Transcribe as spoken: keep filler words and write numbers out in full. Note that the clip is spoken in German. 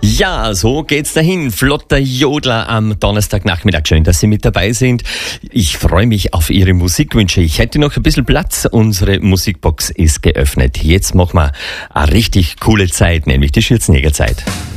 Ja, so geht's dahin. Flotter Jodler am Donnerstagnachmittag. Schön, dass Sie mit dabei sind. Ich freue mich auf Ihre Musikwünsche. Ich hätte noch ein bisschen Platz. Unsere Musikbox ist geöffnet. Jetzt machen wir eine richtig coole Zeit, nämlich die Schürzenjägerzeit.